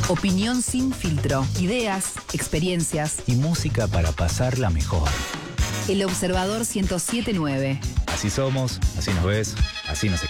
Opinión sin filtro. Ideas, experiencias. Y música para pasarla mejor. El Observador 107.9. Así somos, así nos ves, así nos escuchas.